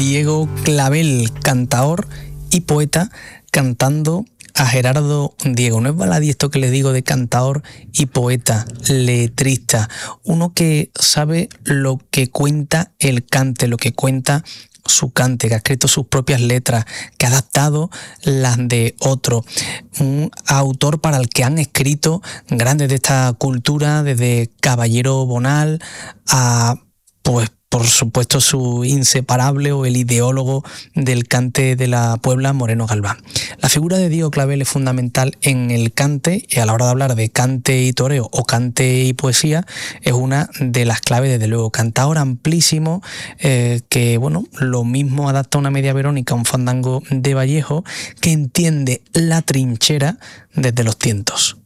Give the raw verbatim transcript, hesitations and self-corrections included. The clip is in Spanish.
Diego Clavel, cantaor y poeta, cantando a Gerardo Diego. No es baladí esto que les digo de cantaor y poeta, letrista, uno que sabe lo que cuenta el cante, lo que cuenta su cante, que ha escrito sus propias letras, que ha adaptado las de otro, un autor para el que han escrito grandes de esta cultura, desde Caballero Bonal a, pues por supuesto, su inseparable o el ideólogo del cante de la Puebla, Moreno Galván. La figura de Diego Clavel es fundamental en el cante, y a la hora de hablar de cante y toreo o cante y poesía, es una de las claves, desde luego. Cantaor amplísimo, eh, que bueno, lo mismo adapta una media verónica a un fandango de Vallejo, que entiende la trinchera desde los tientos.